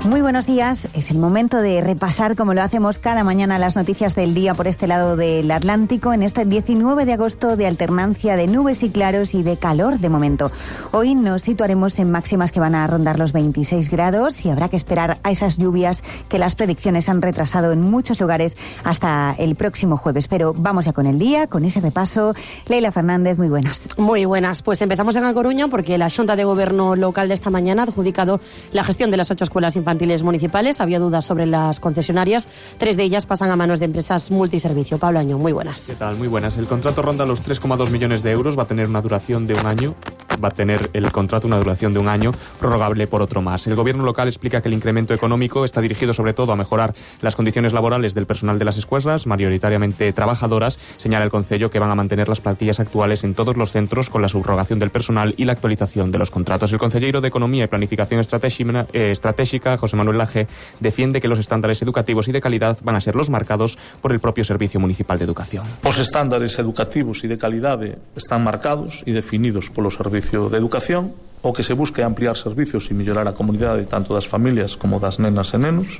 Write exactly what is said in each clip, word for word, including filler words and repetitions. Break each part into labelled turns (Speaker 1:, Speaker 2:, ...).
Speaker 1: Muy buenos días. Es el momento de repasar, como lo hacemos cada mañana, las noticias del día por este lado del Atlántico en este diecinueve de agosto de alternancia de nubes y claros y de calor de momento. Hoy nos situaremos en máximas que van a rondar los veintiséis grados y habrá que esperar a esas lluvias que las predicciones han retrasado en muchos lugares hasta el próximo jueves. Pero vamos ya con el día, con ese repaso. Leila Fernández, muy buenas.
Speaker 2: Muy buenas. Pues empezamos en A Coruña porque la Xunta de Gobierno local de esta mañana ha adjudicado la gestión de las ocho escuelas infantiles municipales. Había dudas sobre las concesionarias. Tres de ellas pasan a manos de empresas multiservicio. Pablo Añón, muy buenas.
Speaker 3: ¿Qué tal? Muy buenas. El contrato ronda los tres coma dos millones de euros. Va a tener una duración de un año. Va a tener el contrato una duración de un año, prorrogable por otro más. El gobierno local explica que el incremento económico está dirigido sobre todo a mejorar las condiciones laborales del personal de las escuelas, mayoritariamente trabajadoras. Señala el concello que van a mantener las plantillas actuales en todos los centros con la subrogación del personal y la actualización de los contratos. El concelleiro de Economía y Planificación Estratégica, eh, Estratégica José Manuel Laje, defiende que los estándares educativos y de calidad van a ser los marcados por el propio Servicio Municipal de Educación.
Speaker 4: Os estándares educativos e de calidade están marcados e definidos polo Servicio de Educación. O que se busca é ampliar servicios e mellorar a comunidade tanto das familias como das nenas e nenos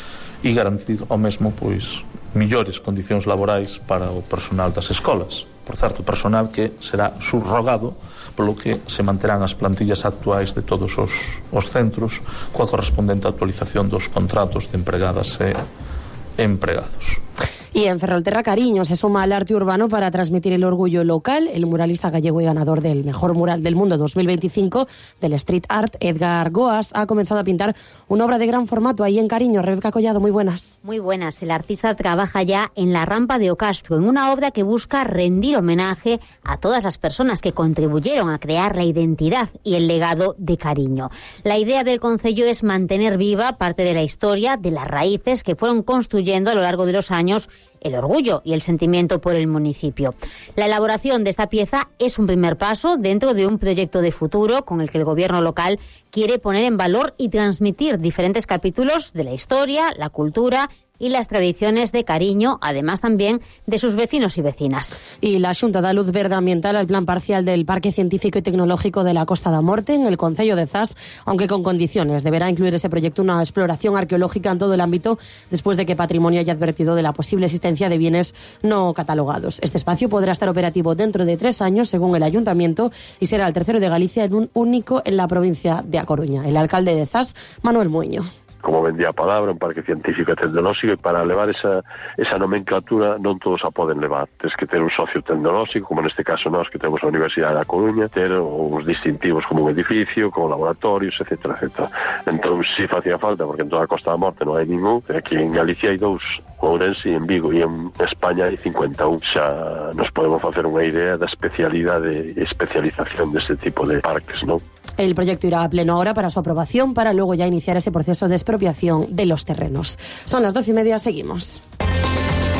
Speaker 4: e garantir ao mesmo pois mellores condicións laborais para o personal das escolas. Por certo, personal que será subrogado polo que se manterán as plantillas actuais de todos os, os centros coa correspondente actualización dos contratos de empregadas e empregados.
Speaker 2: Y en Ferrolterra, Cariño se suma al arte urbano para transmitir el orgullo local. El muralista gallego y ganador del mejor mural del mundo dos mil veinticinco del Street Art, Edgar Goas, ha comenzado a pintar una obra de gran formato ahí en Cariño. Rebeca Collado, muy buenas.
Speaker 5: Muy buenas. El artista trabaja ya en la rampa de Ocastro, en una obra que busca rendir homenaje a todas las personas que contribuyeron a crear la identidad y el legado de Cariño. La idea del concello es mantener viva parte de la historia, de las raíces que fueron construyendo a lo largo de los años el orgullo y el sentimiento por el municipio. La elaboración de esta pieza es un primer paso dentro de un proyecto de futuro con el que el gobierno local quiere poner en valor y transmitir diferentes capítulos de la historia, la cultura y las tradiciones de Cariño, además también de sus vecinos y vecinas.
Speaker 2: Y la Xunta da luz verde ambiental al plan parcial del Parque Científico y Tecnológico de la Costa da Morte en el concello de Zas, aunque con condiciones. Deberá incluir ese proyecto una exploración arqueológica en todo el ámbito después de que Patrimonio haya advertido de la posible existencia de bienes no catalogados. Este espacio podrá estar operativo dentro de tres años, según el Ayuntamiento, y será el tercero de Galicia en un único en la provincia de A Coruña. El alcalde de Zas, Manuel Muiño.
Speaker 6: Como vendía a palabra, un parque científico e tecnolóxico, e para levar esa, esa nomenclatura non todos a poden levar. Tens que ter un socio tecnolóxico, como neste caso nós que temos a Universidade da Coruña, ter uns distintivos como un edificio, como laboratorios, etcétera, etcétera. Entón, si facía falta, porque en toda a Costa da Morte non hai ningún, aquí en Galicia hai dous, Ourense e en Vigo, e en España hai cincuenta e un. Xa nos podemos facer unha idea da especialidade e especialización deste tipo de parques, non?
Speaker 2: El proyecto irá a pleno ahora para su aprobación, para luego ya iniciar ese proceso de expropiación de los terrenos. Son las doce y media, seguimos.